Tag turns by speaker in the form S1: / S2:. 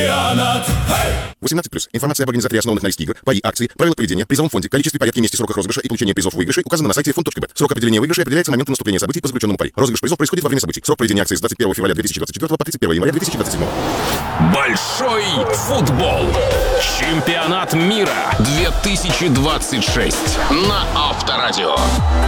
S1: Чемпионат.
S2: 18+. Информация об организаторе основанных на риске игр, пари, акции, правила поведения, призовом фонде, количестве, порядке, месте, сроках розыгрыша и получения призов выигрышей указано на сайте fond.bet. Срок определения выигрышей определяется моментом наступления событий по заключенному пари. Розыгрыш призов происходит во время событий. Срок проведения акции с 21 февраля 2024 по 31 января 2027.
S3: Большой футбол. Чемпионат мира 2026 на Авторадио.